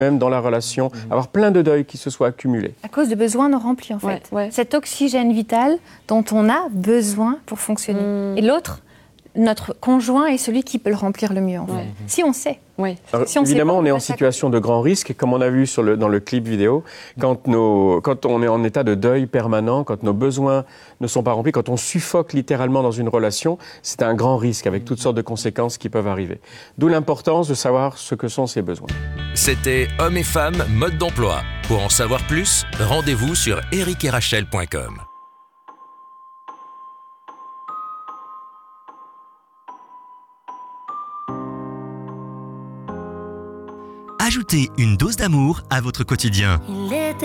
même dans la relation, avoir plein de deuils qui se soient accumulés. À cause de besoins non remplis, en fait. Ouais. Cet oxygène vital dont on a besoin pour fonctionner. Et l'autre, notre conjoint est celui qui peut le remplir le mieux, en fait. Si on sait. Ouais. Alors, Si on sait évidemment, pas, on est en passe à situation de grand risque, comme on a vu dans le clip vidéo, quand on est en état de deuil permanent, quand nos besoins ne sont pas remplis, quand on suffoque littéralement dans une relation, c'est un grand risque avec toutes sortes de conséquences qui peuvent arriver. D'où l'importance de savoir ce que sont ces besoins. C'était Hommes et femmes, mode d'emploi. Pour en savoir plus, rendez-vous sur ericetRachel.com. Ajoutez une dose d'amour à votre quotidien.